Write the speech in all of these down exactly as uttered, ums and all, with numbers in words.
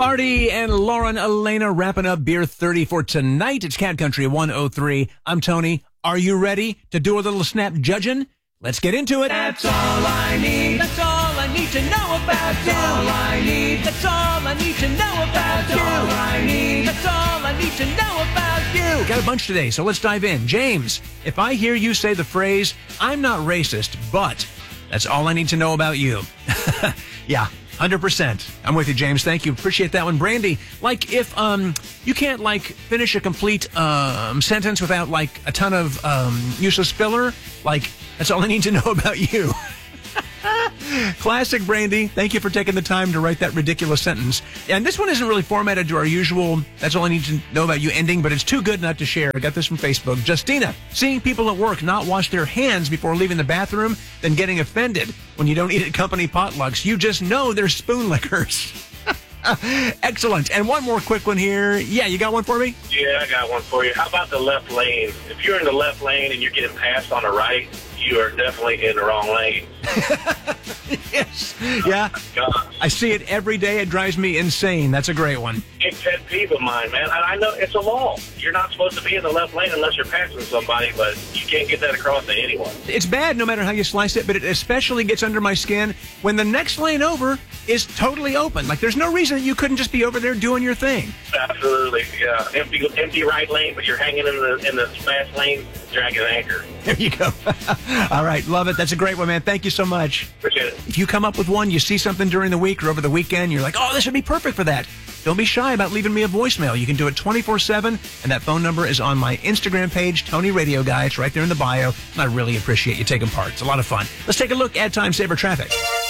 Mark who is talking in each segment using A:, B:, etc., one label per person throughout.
A: Artie and Lauren Elena wrapping up Beer thirty for tonight. It's Cat Country one oh three. I'm Tony. Are you ready to do a little snap judging? Let's get into it.
B: That's all I need. That's all I need to know about you. That's all I need. That's all I need to know about you. That's all I need. That's all I need to know about you.
A: Got a bunch today, so let's dive in. James, if I hear you say the phrase, I'm not racist, but that's all I need to know about you. Yeah. one hundred percent. I'm with you, James. Thank you. Appreciate that one. Brandy, like if um you can't like finish a complete um sentence without like a ton of um useless filler, like that's all I need to know about you. Classic, Brandy. Thank you for taking the time to write that ridiculous sentence. And this one isn't really formatted to our usual, that's all I need to know about you ending, but it's too good not to share. I got this from Facebook. Justina, seeing people at work not wash their hands before leaving the bathroom, then getting offended when you don't eat at company potlucks. You just know they're spoon lickers. Excellent. And one more quick one here. Yeah, you got one for me?
C: Yeah, I got one for you. How about the left lane? If you're in the left lane and you're getting passed on the right, you are definitely in the wrong lane.
A: Yes. Yeah.
C: God.
A: I see it every day. It drives me insane. That's a great one.
C: It's a pet peeve of mine, man. I, I know it's a law. You're not supposed to be in the left lane unless you're passing somebody, but you can't get that across to anyone.
A: It's bad no matter how you slice it, but it especially gets under my skin when the next lane over is totally open. Like, there's no reason that you couldn't just be over there doing your thing.
C: Absolutely, yeah. Empty, empty right lane, but you're hanging in the in the fast lane, dragging an anchor.
A: There you go. All right, love it. That's a great one, man. Thank you so much.
C: Appreciate it.
A: If you come up with one, you see something during the week or over the weekend, you're like, oh, this would be perfect for that. Don't be shy about leaving me a voicemail. You can do it twenty-four seven, and that phone number is on my Instagram page, Tony Radio Guy. It's right there in the bio, and I really appreciate you taking part. It's a lot of fun. Let's take a look at Time Saver Traffic.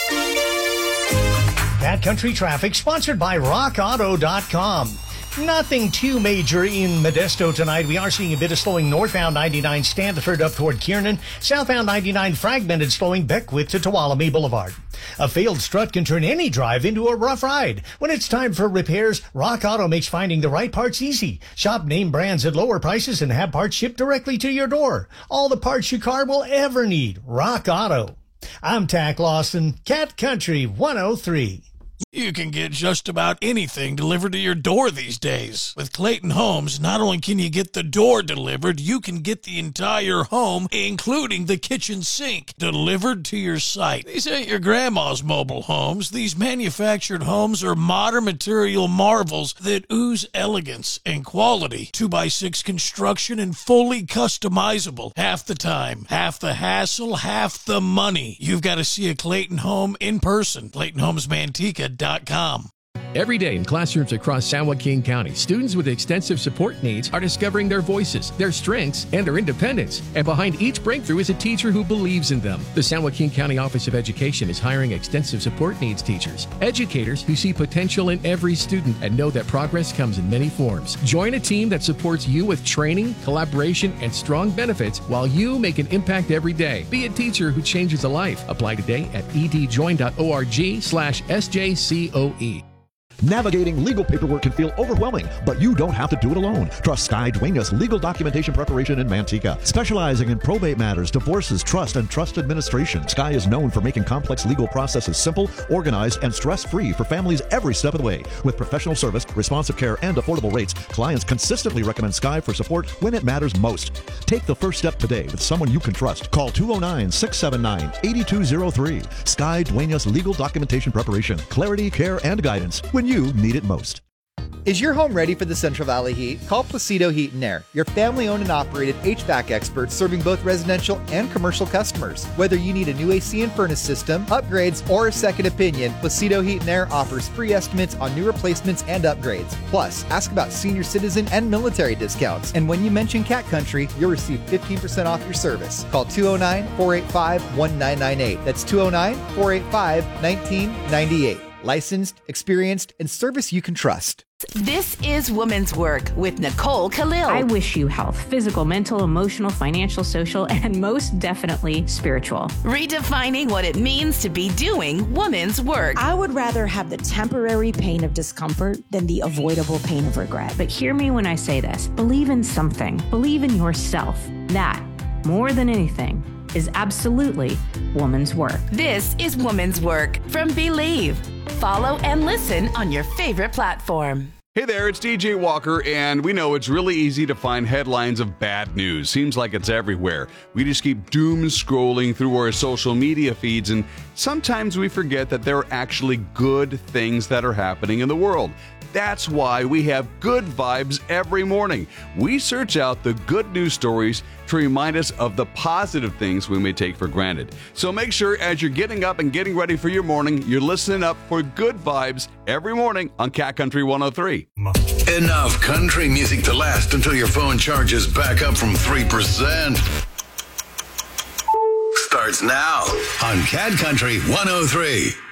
D: Cat Country Traffic, sponsored by rock auto dot com. Nothing too major in Modesto tonight. We are seeing a bit of slowing northbound ninety-nine Standiford up toward Kiernan. Southbound ninety-nine fragmented slowing Beckwith to Tuolumne Boulevard. A failed strut can turn any drive into a rough ride. When it's time for repairs, Rock Auto makes finding the right parts easy. Shop name brands at lower prices and have parts shipped directly to your door. All the parts your car will ever need. Rock Auto. I'm Tack Lawson, Cat Country one oh three.
E: You can get just about anything delivered to your door these days. With Clayton Homes, not only can you get the door delivered, you can get the entire home, including the kitchen sink, delivered to your site. These ain't your grandma's mobile homes. These manufactured homes are modern material marvels that ooze elegance and quality. two by six construction and fully customizable. Half the time, half the hassle, half the money. You've got to see a Clayton home in person. Clayton Homes Manteca dot com.
F: Every day in classrooms across San Joaquin County, students with extensive support needs are discovering their voices, their strengths, and their independence. And behind each breakthrough is a teacher who believes in them. The San Joaquin County Office of Education is hiring extensive support needs teachers, educators who see potential in every student and know that progress comes in many forms. Join a team that supports you with training, collaboration, and strong benefits while you make an impact every day. Be a teacher who changes a life. Apply today at edjoin.org slash SJCOE.
G: Navigating legal paperwork can feel overwhelming, but you don't have to do it alone. Trust Sky Duenas Legal Documentation Preparation in Manteca. Specializing in probate matters, divorces, trust, and trust administration, Sky is known for making complex legal processes simple, organized, and stress-free for families every step of the way. With professional service, responsive care, and affordable rates, clients consistently recommend Sky for support when it matters most. Take the first step today with someone you can trust. Call two oh nine, six seven nine, eight two oh three. Sky Duenas Legal Documentation Preparation. Clarity, care, and guidance when you you need it most.
H: Is your home ready for the Central Valley heat? Call Placido Heat and Air, your family-owned and operated H V A C experts serving both residential and commercial customers. Whether you need a new A C and furnace system, upgrades, or a second opinion, Placido Heat and Air offers free estimates on new replacements and upgrades. Plus, ask about senior citizen and military discounts. And when you mention Cat Country, you'll receive fifteen percent off your service. Call two oh nine, four eight five, one nine nine eight. That's two oh nine, four eight five, one nine nine eight. Licensed, experienced, and service you can trust.
I: This is Woman's Work with Nicole Khalil.
J: I wish you health, physical, mental, emotional, financial, social, and most definitely spiritual.
I: Redefining what it means to be doing woman's work.
K: I would rather have the temporary pain of discomfort than the avoidable pain of regret.
J: But hear me when I say this. Believe in something. Believe in yourself. That, more than anything, is absolutely woman's work.
I: This is Woman's Work from Believe. Follow and listen on your favorite platform.
L: Hey there, it's D J Walker, and we know it's really easy to find headlines of bad news. Seems like it's everywhere. We just keep doom scrolling through our social media feeds, and sometimes we forget that there are actually good things that are happening in the world. That's why we have Good Vibes every morning. We search out the good news stories to remind us of the positive things we may take for granted. So make sure as you're getting up and getting ready for your morning, you're listening up for Good Vibes every morning on Cat Country one oh three.
M: Enough country music to last until your phone charges back up from three percent. Starts now on Cat Country one oh three.